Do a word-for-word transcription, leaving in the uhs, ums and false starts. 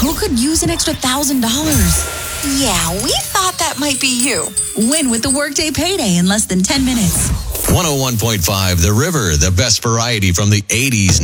who could use an extra one thousand dollars. Yeah, we thought that might be you. Win with the Workday Payday in less than ten minutes. one oh one point five The River, the best variety from the eighties.